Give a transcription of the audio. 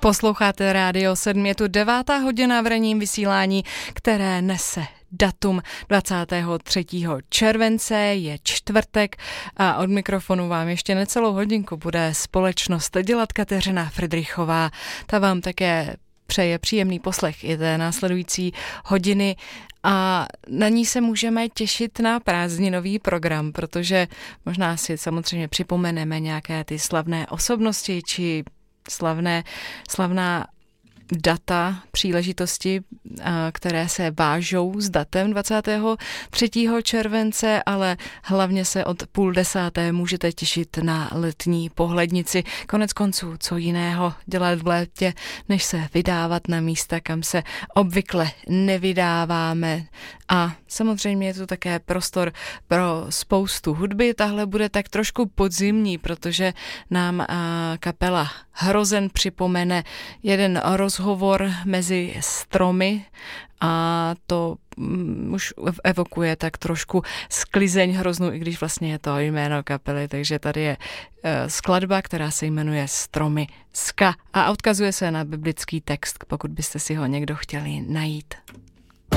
Posloucháte Rádio 7, je tu 9. hodina v ranním vysílání, které nese datum 23. července, je čtvrtek a od mikrofonu vám ještě necelou hodinku bude společnost dělat Kateřina Fridrichová. Ta vám také přeje příjemný poslech i té následující hodiny a na ní se můžeme těšit na prázdninový program, protože možná si samozřejmě připomeneme nějaké ty slavné osobnosti či slavná data, příležitosti, které se vážou s datem 23. července, ale hlavně se od 9:30 můžete těšit na letní pohlednici. Konec konců, co jiného dělat v létě, než se vydávat na místa, kam se obvykle nevydáváme. A samozřejmě je tu také prostor pro spoustu hudby. Tahle bude tak trošku podzimní, protože nám kapela Hrozen připomene jeden rozhovor mezi stromy a to už evokuje tak trošku sklizeň hroznou, i když vlastně je to jméno kapely, takže tady je skladba, která se jmenuje Stromy Ska a odkazuje se na biblický text, pokud byste si ho někdo chtěli najít.